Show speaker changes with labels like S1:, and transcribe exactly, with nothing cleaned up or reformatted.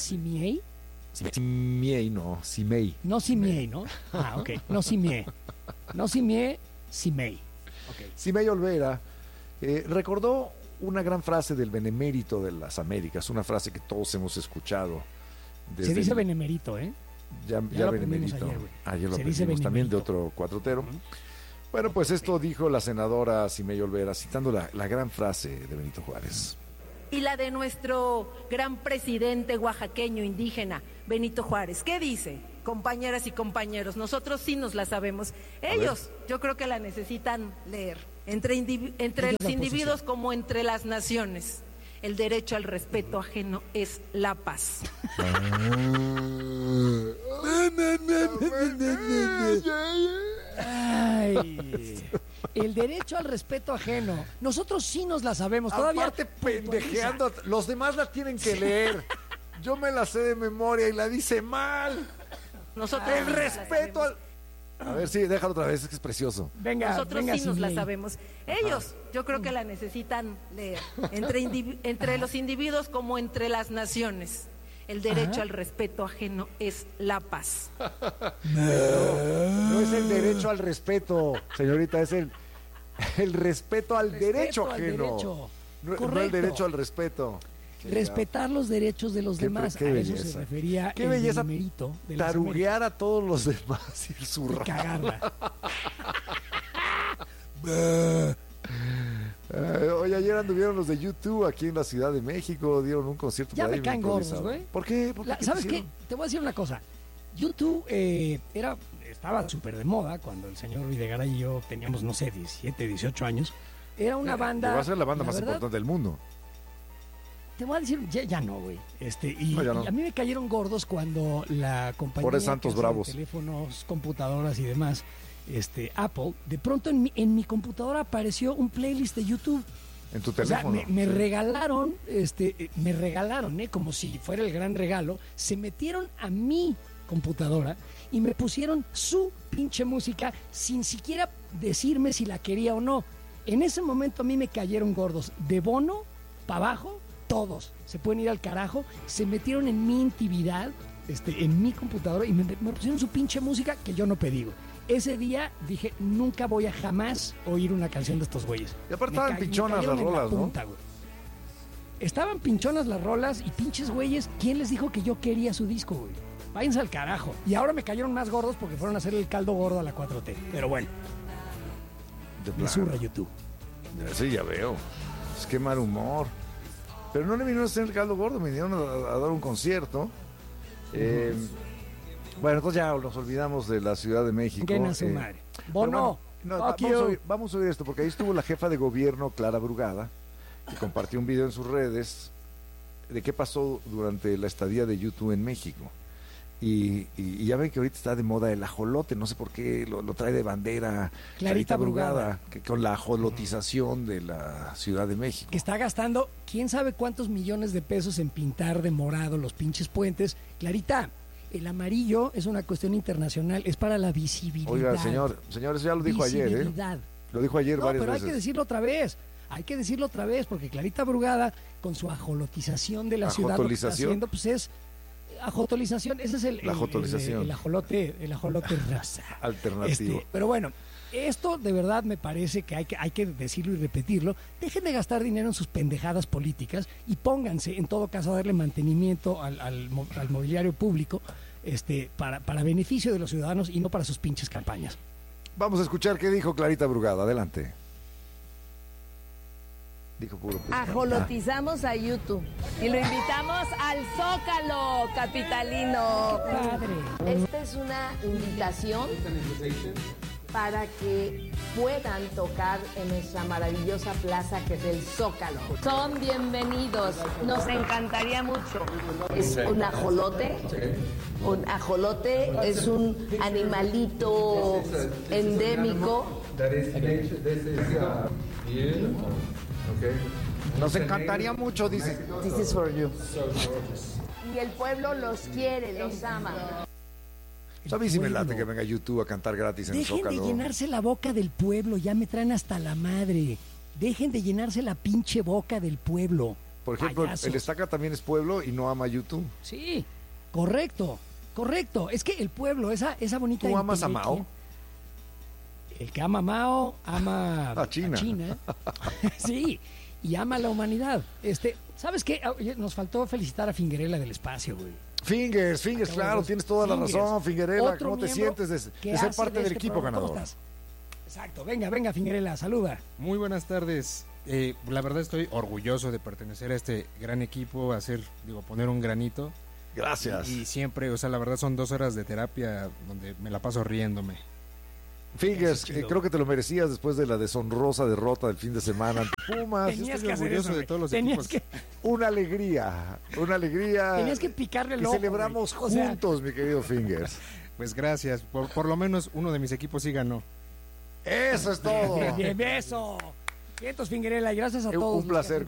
S1: Simiei.
S2: Simiei, no, Simei.
S1: No Simiei, ¿no? Ah, ok. No Simiei. No Simiei, Simei. Okay.
S2: Simei Olvera eh, recordó una gran frase del benemérito de las Américas, una frase que todos hemos escuchado.
S1: Se dice
S2: el...
S1: benemérito, ¿eh?
S2: Ya, ya, ya benemérito. Ayer, ayer lo
S1: Se
S2: aprendimos también de otro cuatrotero. Uh-huh. Bueno, pues esto dijo la senadora Simei Olvera, citando la, la gran frase de Benito Juárez.
S3: Y la de nuestro gran presidente oaxaqueño indígena, Benito Juárez. ¿Qué dice? Compañeras y compañeros, nosotros sí nos la sabemos. Ellos, yo creo que la necesitan leer. Entre, indiv- entre los individuos como entre las naciones. El derecho al respeto ajeno es la paz.
S1: Ay, el derecho al respeto ajeno. Nosotros sí nos la sabemos. Todavía
S2: aparte pendejeando, los demás la tienen que leer. Yo me la sé de memoria y la dice mal.
S3: Nosotros
S2: el respeto al... A ver, sí, déjalo otra vez, es que es precioso.
S1: Venga,
S3: nosotros
S1: venga,
S3: sí nos
S1: sí,
S3: la sabemos. Ellos, yo creo que la necesitan leer. Entre, indiv- entre los individuos como entre las naciones. El derecho Ajá. al respeto ajeno es la paz.
S2: No, no es el derecho al respeto, señorita, es el, el respeto al respeto derecho ajeno. Al derecho. No, no el derecho al respeto.
S1: Respetar los derechos de los
S2: qué,
S1: demás.
S2: Qué
S1: a
S2: belleza.
S1: eso se refería
S2: qué
S1: el
S2: belleza
S1: benemérito de
S2: taruguear a todos los demás y zurrar.
S1: Y cagarla.
S2: Uh, oye, ayer anduvieron los de YouTube aquí en la Ciudad de México, dieron un concierto.
S1: Ya me caen gordos, güey.
S2: ¿Por qué? ¿Por qué?
S1: La,
S2: ¿Qué
S1: ¿Sabes qué? Te voy a decir una cosa. YouTube eh, era, estaba súper de moda cuando el señor Videgaray y yo teníamos, no sé, diecisiete, dieciocho años. Era una banda...
S2: Va a ser la banda
S1: la
S2: más
S1: verdad,
S2: importante del mundo.
S1: Te voy a decir, ya, ya no, güey. Este, y,
S2: no, no.
S1: y a mí me cayeron gordos cuando la compañía
S2: Por Santos
S1: que
S2: Bravos.
S1: teléfonos, computadoras y demás, este, Apple, de pronto en mi, en mi computadora apareció un playlist de YouTube.
S2: En tu teléfono.
S1: O sea, me, me regalaron, este, me regalaron, ¿eh? Como si fuera el gran regalo. Se metieron a mi computadora y me pusieron su pinche música sin siquiera decirme si la quería o no. En ese momento a mí me cayeron gordos. De Bono para abajo, todos. Se pueden ir al carajo. Se metieron en mi intimidad, este, en mi computadora y me, me pusieron su pinche música que yo no pedí, güey. Ese día dije, nunca voy a jamás oír una canción de estos güeyes.
S2: Y aparte estaban ca- pinchonas las rolas, la punta, ¿no? Güey.
S1: Estaban pinchonas las rolas y pinches güeyes, ¿quién les dijo que yo quería su disco, güey? Váyanse al carajo. Y ahora me cayeron más gordos porque fueron a hacer el caldo gordo a la cuatro T. Pero bueno. Me zurra YouTube.
S2: Sí, ya veo. Es que mal humor. Pero no le vinieron a hacer el caldo gordo, me vinieron a, a dar un concierto. Uh-huh. Eh... Bueno, entonces ya nos olvidamos de la Ciudad de México.
S1: ¿Qué no su eh, madre? Bono,
S2: bueno, no, vamos, a oír, vamos a oír esto, porque ahí estuvo la jefa de gobierno, Clara Brugada, que compartió un video en sus redes de qué pasó durante la estadía de YouTube en México. Y, y, y ya ven que ahorita está de moda el ajolote, no sé por qué lo, lo trae de bandera
S1: Clarita,
S2: Clarita Brugada,
S1: Brugada,
S2: que con la ajolotización de la Ciudad de México.
S1: Que está gastando quién sabe cuántos millones de pesos en pintar de morado los pinches puentes. Clarita, el amarillo es una cuestión internacional, es para la visibilidad.
S2: Oiga, señor, señores, ya lo dijo ayer, ¿eh? Lo dijo ayer
S1: no,
S2: varias
S1: pero
S2: veces.
S1: hay que decirlo otra vez, hay que decirlo otra vez, porque Clarita Brugada, con su ajolotización de la ciudad, lo que está haciendo, pues es ajotolización, ese es el,
S2: la
S1: el, el, el ajolote, el ajolote rosa.
S2: Alternativo.
S1: Este, pero bueno, esto de verdad me parece que hay, que hay que decirlo y repetirlo. Dejen de gastar dinero en sus pendejadas políticas y pónganse, en todo caso, a darle mantenimiento al, al, al mobiliario público este, para, para beneficio de los ciudadanos y no para sus pinches campañas.
S2: Vamos a escuchar qué dijo Clarita Brugada. Adelante. Dijo puro.
S4: Ajolotizamos a YouTube y lo invitamos al Zócalo capitalino.
S1: ¡Qué padre!
S4: Esta es una invitación para que puedan tocar en nuestra maravillosa plaza que es el Zócalo. Son bienvenidos, nos encantaría mucho. Es un ajolote, un ajolote es un animalito endémico.
S2: Okay. Nos encantaría mucho, dice.
S4: This is for you. Y el pueblo los quiere, los ama.
S2: A mí sí me late que venga YouTube a cantar gratis en
S1: Dejen
S2: el Zócalo.
S1: Dejen de llenarse la boca del pueblo, ya me traen hasta la madre. Dejen de llenarse la pinche boca del pueblo.
S2: por ejemplo,
S1: payasos.
S2: el Estaca también es pueblo y no ama YouTube.
S1: Sí, correcto, correcto. Es que el pueblo, esa, esa bonita...
S2: ¿Tú amas a
S1: entelequia,
S2: Mao?
S1: El que ama a Mao, ama
S2: A China.
S1: Sí, y ama a la humanidad. Este, ¿sabes qué? Oye, nos faltó felicitar a Fingerella del espacio, güey.
S2: Fingers, Fingers,
S1: Acabo de
S2: claro,
S1: ver.
S2: tienes toda la
S1: Fingers,
S2: razón, Fingerella.
S1: otro
S2: ¿Cómo te
S1: miembro
S2: sientes de,
S1: que
S2: de ser
S1: hace
S2: parte
S1: de
S2: del
S1: este
S2: equipo
S1: programa?
S2: ganador?
S1: ¿Cómo estás? Exacto, venga, venga, Fingerella, saluda.
S5: Muy buenas tardes. Eh, la verdad estoy orgulloso de pertenecer a este gran equipo, hacer, digo, poner un granito.
S2: Gracias.
S5: Y siempre, o sea, la verdad son dos horas de terapia donde me la paso riéndome.
S2: Fingers,
S1: Eso es chido.
S2: eh, creo que te lo merecías después de la deshonrosa derrota del fin de semana ante Pumas.
S1: Tenías
S5: estoy
S1: que hacer
S5: orgulloso
S1: eso,
S5: de
S1: güey.
S5: todos los
S1: Tenías
S5: equipos.
S1: que,
S2: Una alegría, una alegría.
S1: tenías que picarle el
S2: que
S1: ojo,
S2: celebramos
S1: güey. O sea,
S2: juntos, mi querido Fingers.
S5: Pues gracias, por, por lo menos uno de mis equipos sí ganó.
S2: Eso es todo.
S1: Bien, beso. Vientos, Fingerella, y gracias a
S2: Un
S1: todos. los que
S2: placer.